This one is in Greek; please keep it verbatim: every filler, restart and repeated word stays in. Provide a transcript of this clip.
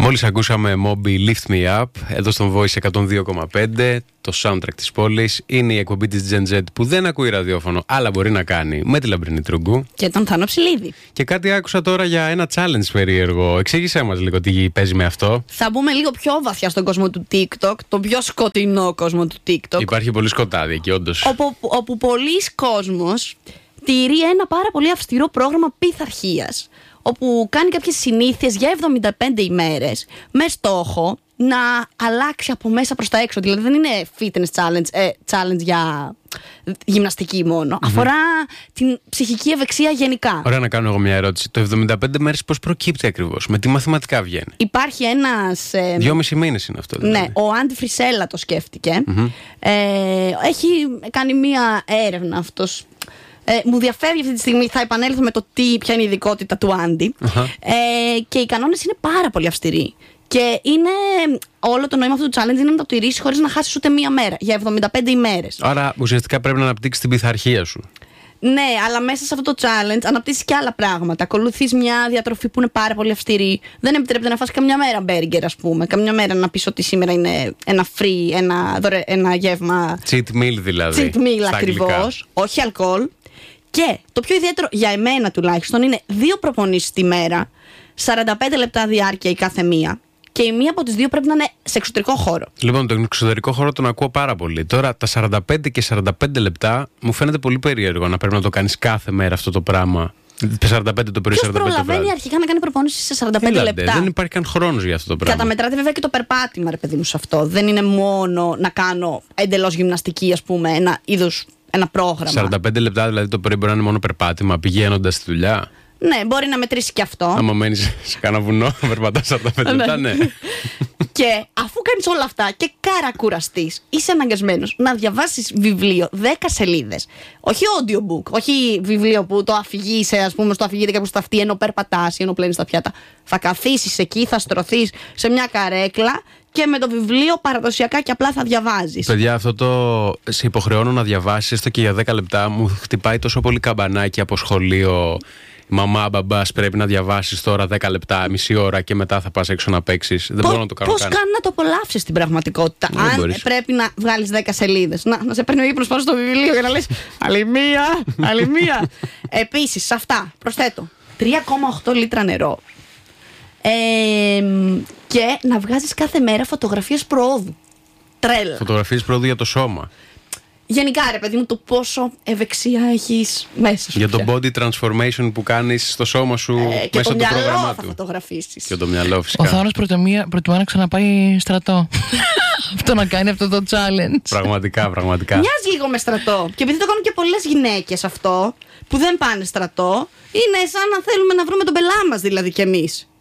Μόλις ακούσαμε Moby Lift Me Up εδώ στον Voice εκατόν δύο κόμμα πέντε, το soundtrack της πόλης. Είναι η εκπομπή της Gen Z που δεν ακούει ραδιόφωνο, αλλά μπορεί να κάνει, με τη Λαμπρινή Τρούγκου και τον Θάνο Ψηλίδη. Και κάτι άκουσα τώρα για ένα challenge περίεργο. Εξήγησέ μας λίγο τι παίζει με αυτό. Θα μπούμε λίγο πιο βαθιά στον κόσμο του TikTok, τον πιο σκοτεινό κόσμο του TikTok. Υπάρχει πολύ σκοτάδι εκεί, όντως. Όπου, όπου πολλοί κόσμος τηρεί ένα πάρα πολύ αυστηρό πρόγραμμα πειθαρχίας, όπου κάνει κάποιες συνήθειες για εβδομήντα πέντε ημέρες με στόχο να αλλάξει από μέσα προς τα έξω. Δηλαδή δεν είναι fitness challenge, ε, challenge για γυμναστική μόνο. Mm-hmm. Αφορά την ψυχική ευεξία γενικά. Ωραία, να κάνω εγώ μια ερώτηση. Το εβδομήντα πέντε μέρες πώς προκύπτει ακριβώς? Με τι μαθηματικά βγαίνει? Υπάρχει ένας... Ε, Δυόμισι μήνες είναι αυτό δηλαδή. Ναι, ο Άντι Φρισέλα το σκέφτηκε. Mm-hmm. Ε, έχει κάνει μια έρευνα αυτός. Ε, μου διαφεύγει αυτή τη στιγμή, θα επανέλθω με το τι, ποια είναι η ειδικότητα του Άντι. Uh-huh. Ε, και οι κανόνες είναι πάρα πολύ αυστηροί. Και είναι όλο το νόημα αυτού του challenge είναι να το τηρήσεις χωρίς να χάσεις ούτε μία μέρα, για εβδομήντα πέντε ημέρες. Άρα ουσιαστικά πρέπει να αναπτύξεις την πειθαρχία σου. Ναι, αλλά μέσα σε αυτό το challenge αναπτύσσεις και άλλα πράγματα. Ακολουθείς μια διατροφή που είναι πάρα πολύ αυστηρή. Δεν επιτρέπεται να φας καμιά μέρα μπέργκερ, ας πούμε. Καμιά μέρα να πεις ότι σήμερα είναι ένα free, ένα, δωρε, ένα γεύμα. Cheat meal δηλαδή. Cheat meal ακριβώς. Όχι αλκοόλ. Και το πιο ιδιαίτερο για εμένα τουλάχιστον είναι δύο προπονήσεις τη μέρα, σαράντα πέντε λεπτά διάρκεια η κάθε μία. Και η μία από τις δύο πρέπει να είναι σε εξωτερικό χώρο. Λοιπόν, τον εξωτερικό χώρο τον ακούω πάρα πολύ. Τώρα τα σαράντα πέντε και σαράντα πέντε λεπτά μου φαίνεται πολύ περίεργο να πρέπει να το κάνεις κάθε μέρα αυτό το πράγμα. σαράντα πέντε το πρωί, σαράντα πέντε το βράδυ. Προλαβαίνει αρχικά να κάνει προπόνηση σε σαράντα πέντε Έλατε, λεπτά. Δεν υπάρχει καν χρόνος για αυτό το πράγμα. Καταμετράται βέβαια και το περπάτημα, ρε παιδί μου, σε αυτό. Δεν είναι μόνο να κάνω εντελώς γυμναστική, ας πούμε, ένα είδος, ένα πρόγραμμα. σαράντα πέντε λεπτά δηλαδή το πρωί μπορεί να είναι μόνο περπάτημα, πηγαίνοντας στη δουλειά. Ναι, μπορεί να μετρήσει και αυτό. Άμα μένεις σε κάνα βουνό, περπατάς σαράντα πέντε λεπτά, ναι. Και αφού κάνεις όλα αυτά και καρακουραστείς, είσαι αναγκασμένος να διαβάσεις βιβλίο δέκα σελίδες. Όχι audiobook, όχι βιβλίο που το αφηγείσαι, ας πούμε, στο αφηγείται κάπου στα αυτή ενώ περπατάς ή ενώ πλένεις τα πιάτα. Θα καθίσεις εκεί, θα στρωθείς σε μια καρέκλα και με το βιβλίο παραδοσιακά και απλά θα διαβάζεις. Παιδιά, αυτό το σε υποχρεώνω να διαβάσεις έστω και για δέκα λεπτά. Μου χτυπάει τόσο πολύ καμπανάκι από σχολείο. Μαμά, μπαμπάς, πρέπει να διαβάσεις τώρα δέκα λεπτά, μισή ώρα και μετά θα πας έξω να παίξεις. Δεν μπορώ να το κάνω. Πώς κάνει να το απολαύσεις στην πραγματικότητα? Δεν Αν μπορείς. πρέπει να βγάλεις δέκα σελίδες, να, να σε παίρνει ο ύπνος πάνω στο βιβλίο για να λες άλλη μία, άλλη μία. Επίσης, σε αυτά προσθέτω τρία κόμμα οκτώ λίτρα νερό. Ε, και να βγάζεις κάθε μέρα φωτογραφίες προόδου. Τρέλα. Φωτογραφίες προόδου για το σώμα. Γενικά, ρε παιδί μου, το πόσο ευεξία έχεις μέσα σου. Για το body transformation που κάνεις στο σώμα σου ε, μέσα από το πρόγραμμά θα του. φωτογραφίσεις. Και το μυαλό, φυσικά. Ο Θάνος προτιμά να ξαναπάει στρατό. Αυτό να κάνει αυτό το challenge. Πραγματικά, πραγματικά. Μοιάζει λίγο με στρατό. Και επειδή το κάνουν και πολλές γυναίκες αυτό, που δεν πάνε στρατό, είναι σαν να θέλουμε να βρούμε τον πελά μας δηλαδή κι εμείς.